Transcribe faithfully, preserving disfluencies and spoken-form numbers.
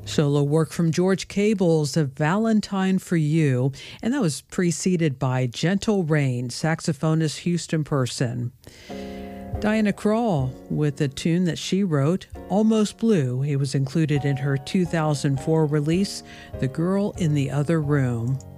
Solo work from George Cable's A Valentine for You, and that was preceded by Gentle Rain, saxophonist Houston Person. Diana Krall with a tune that she wrote, Almost Blue. It was included in her two thousand four release, The Girl in the Other Room.